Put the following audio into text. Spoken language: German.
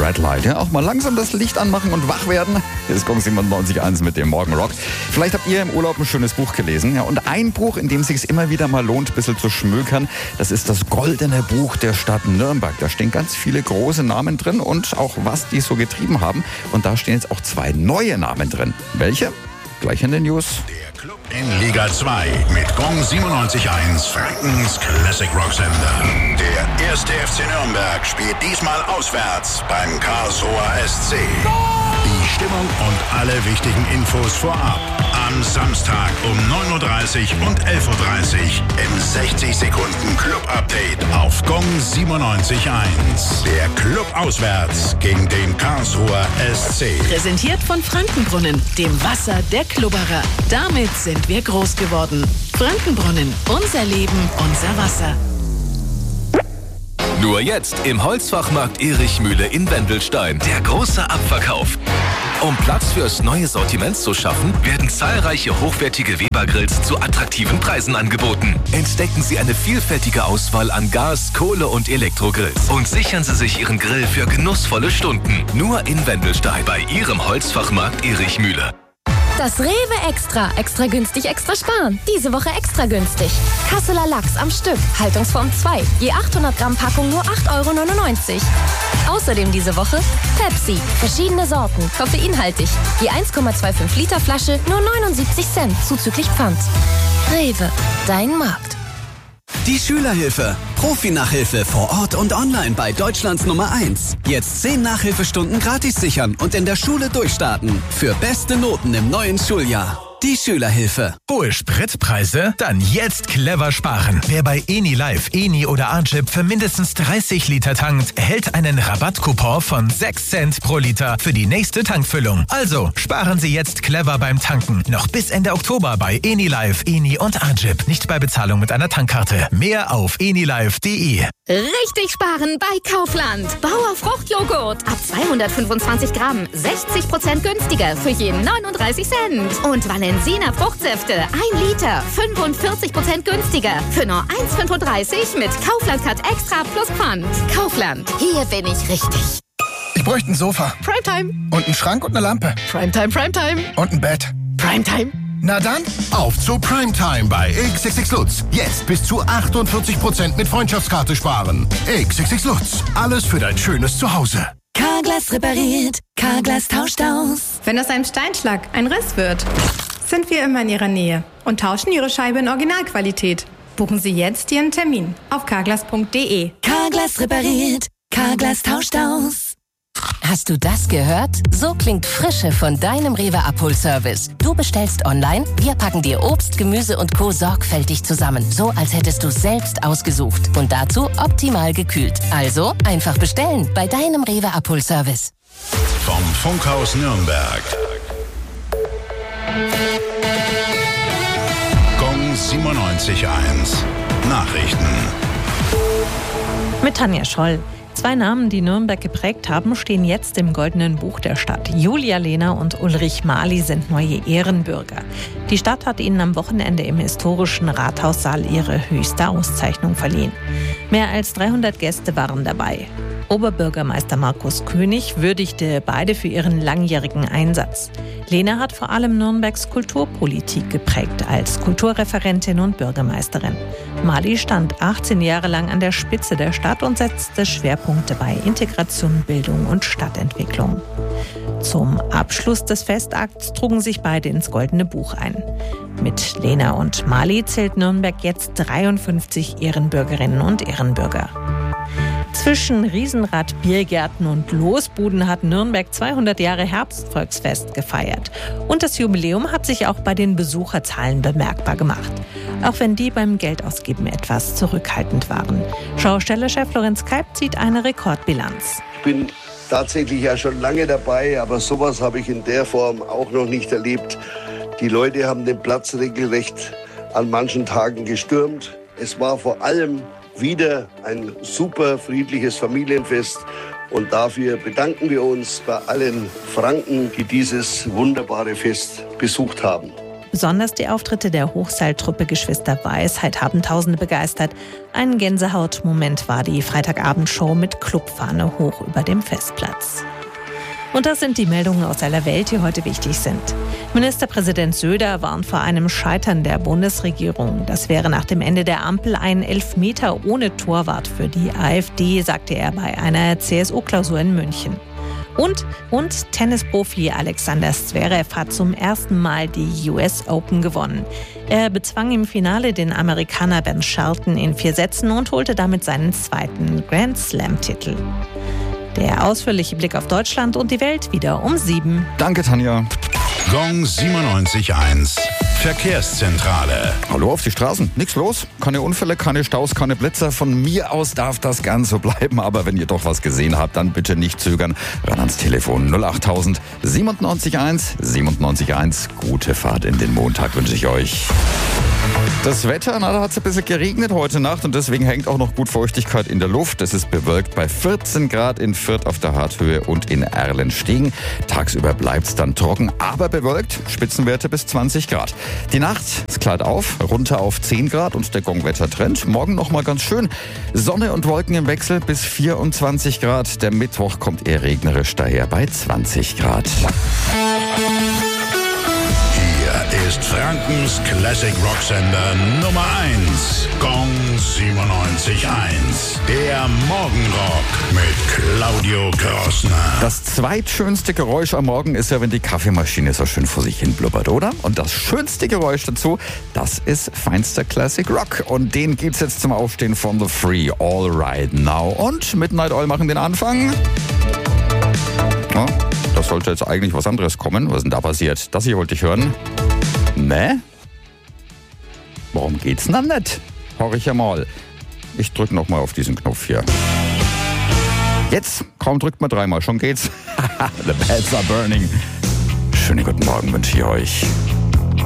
Red Light. Ja, auch mal langsam das Licht anmachen und wach werden. Hier ist Gong 97.1 mit dem Morgenrock. Vielleicht habt ihr im Urlaub ein schönes Buch gelesen. Ja, und ein Buch, in dem es sich immer wieder mal lohnt, ein bisschen zu schmökern, das ist das Goldene Buch der Stadt Nürnberg. Da stehen ganz viele große Namen drin und auch was die so getrieben haben. Und da stehen jetzt auch 2 neue Namen drin. Welche? Gleich in den News. Der Club in Liga 2 mit Gong 97.1, Frankens Classic Rock Sender. Der erste FC Nürnberg spielt diesmal auswärts beim Karlsruher SC. Die Stimmung und alle wichtigen Infos vorab. Am Samstag um 9.30 Uhr und 11.30 Uhr im 60 Sekunden Club-Update auf Gong 97.1. Der Club auswärts gegen den Karlsruher SC. Präsentiert von Frankenbrunnen, dem Wasser der Klubberer. Damit sind wir groß geworden. Frankenbrunnen, unser Leben, unser Wasser. Nur jetzt im Holzfachmarkt Erichmühle in Wendelstein. Der große Abverkauf. Um Platz fürs neue Sortiment zu schaffen, werden zahlreiche hochwertige Weber-Grills zu attraktiven Preisen angeboten. Entdecken Sie eine vielfältige Auswahl an Gas-, Kohle- und Elektrogrills und sichern Sie sich Ihren Grill für genussvolle Stunden. Nur in Wendelstein bei Ihrem Holzfachmarkt Erichmühle. Das Rewe Extra. Extra günstig, extra sparen. Diese Woche extra günstig. Kasseler Lachs am Stück. Haltungsform 2. Je 800 Gramm Packung nur 8,99 €. Außerdem diese Woche Pepsi. Verschiedene Sorten. Koffeinhaltig. Je 1,25 Liter Flasche nur 79 Cent. Zuzüglich Pfand. Rewe. Dein Markt. Die Schülerhilfe. Profi-Nachhilfe vor Ort und online bei Deutschlands Nummer 1. Jetzt 10 Nachhilfestunden gratis sichern und in der Schule durchstarten. Für beste Noten im neuen Schuljahr. Die Schülerhilfe. Hohe Spritpreise? Dann jetzt clever sparen. Wer bei Eni Live, Eni oder Archip für mindestens 30 Liter tankt, erhält einen Rabattcoupon von 6 Cent pro Liter für die nächste Tankfüllung. Also sparen Sie jetzt clever beim Tanken. Noch bis Ende Oktober bei Eni Live, Eni und Archip. Nicht bei Bezahlung mit einer Tankkarte. Mehr auf enilive.de. Richtig sparen bei Kaufland. Bauer Fruchtjoghurt ab 225 Gramm. 60% günstiger für jeden 39 Cent. Und Valensina Fruchtsäfte 1 Liter. 45% günstiger für nur 1,35 mit Kaufland Cut Extra plus Pfand. Kaufland. Hier bin ich richtig. Ich bräuchte ein Sofa. Primetime. Und einen Schrank und eine Lampe. Primetime, Primetime. Und ein Bett. Primetime. Na dann, Auf zu Primetime bei XXX Lutz. Jetzt bis zu 48% mit Freundschaftskarte sparen. XXX Lutz. Alles für dein schönes Zuhause. Carglass repariert. Carglass tauscht aus. Wenn aus einem Steinschlag ein Riss wird, sind wir immer in Ihrer Nähe und tauschen Ihre Scheibe in Originalqualität. Buchen Sie jetzt Ihren Termin auf carglass.de. Carglass repariert. Carglass tauscht aus. Hast du das gehört? So klingt Frische von deinem Rewe Abholservice. Du bestellst online, wir packen dir Obst, Gemüse und Co. sorgfältig zusammen. So, als hättest du selbst ausgesucht. Und dazu optimal gekühlt. Also, einfach bestellen bei deinem Rewe Abholservice. Vom Funkhaus Nürnberg. Gong 97.1. Nachrichten. Mit Tanja Scholl. 2 Namen, die Nürnberg geprägt haben, stehen jetzt im Goldenen Buch der Stadt. Julia Lehner und Ulrich Mali sind neue Ehrenbürger. Die Stadt hat ihnen am Wochenende im historischen Rathaussaal ihre höchste Auszeichnung verliehen. Mehr als 300 Gäste waren dabei. Oberbürgermeister Markus König würdigte beide für ihren langjährigen Einsatz. Lehner hat vor allem Nürnbergs Kulturpolitik geprägt als Kulturreferentin und Bürgermeisterin. Mali stand 18 Jahre lang an der Spitze der Stadt und setzte Schwerpunkte bei Integration, Bildung und Stadtentwicklung. Zum Abschluss des Festakts trugen sich beide ins Goldene Buch ein. Mit Lehner und Mali zählt Nürnberg jetzt 53 Ehrenbürgerinnen und Ehrenbürger. Zwischen Riesenrad, Biergärten und Losbuden hat Nürnberg 200 Jahre Herbstvolksfest gefeiert. Und das Jubiläum hat sich auch bei den Besucherzahlen bemerkbar gemacht. Auch wenn die beim Geldausgeben etwas zurückhaltend waren. Schaustellerchef Lorenz Kalb zieht eine Rekordbilanz. Ich bin tatsächlich ja schon lange dabei, aber sowas habe ich in der Form auch noch nicht erlebt. Die Leute haben den Platz regelrecht an manchen Tagen gestürmt. Es war vor allem wieder ein super friedliches Familienfest und dafür bedanken wir uns bei allen Franken, die dieses wunderbare Fest besucht haben. Besonders die Auftritte der Hochseiltruppe Geschwister Weisheit haben Tausende begeistert. Ein Gänsehautmoment war die Freitagabendshow mit Clubfahne hoch über dem Festplatz. Und das sind die Meldungen aus aller Welt, die heute wichtig sind. Ministerpräsident Söder warnt vor einem Scheitern der Bundesregierung. Das wäre nach dem Ende der Ampel ein Elfmeter ohne Torwart für die AfD, sagte er bei einer CSU-Klausur in München. Und Tennisprofi Alexander Zverev hat zum ersten Mal die US Open gewonnen. Er bezwang im Finale den Amerikaner Ben Shelton in 4 Sätzen und holte damit seinen 2. Grand Slam-Titel. Der ausführliche Blick auf Deutschland und die Welt wieder um 7. Danke, Tanja. Gong 97.1 Verkehrszentrale. Hallo auf die Straßen. Nichts los. Keine Unfälle, keine Staus, keine Blitzer. Von mir aus darf das Ganze so bleiben. Aber wenn ihr doch was gesehen habt, dann bitte nicht zögern. Ran ans Telefon 08000 97.1 97.1. Gute Fahrt in den Montag wünsche ich euch. Das Wetter, da hat es ein bisschen geregnet heute Nacht und deswegen hängt auch noch gut Feuchtigkeit in der Luft. Es ist bewölkt bei 14 Grad in Fürth auf der Harthöhe und in Erlenstiegen. Tagsüber bleibt es dann trocken, aber bewölkt. Spitzenwerte bis 20 Grad. Die Nacht, es klart auf, runter auf 10 Grad und der Gongwettertrend. Morgen nochmal ganz schön. Sonne und Wolken im Wechsel bis 24 Grad. Der Mittwoch kommt eher regnerisch daher bei 20 Grad. Ist Frankens Classic Rocksender Nummer 1. Gong 97.1. Der Morgenrock mit Claudio Krossner. Das zweitschönste Geräusch am Morgen ist ja, wenn die Kaffeemaschine so schön vor sich hin blubbert, oder? Und das schönste Geräusch dazu, das ist feinster Classic Rock. Und den gibt's jetzt zum Aufstehen von The Free, All Right Now. Und Midnight Oil machen den Anfang. Ja, das sollte jetzt eigentlich was anderes kommen. Was ist denn da passiert? Das hier wollte ich hören. Ne? Warum geht's denn dann nicht? Hör ich ja mal. Ich drück noch mal auf diesen Knopf hier. Jetzt, kaum drückt man 3-mal, schon geht's. The Beds are burning. Schönen guten Morgen wünsche ich euch.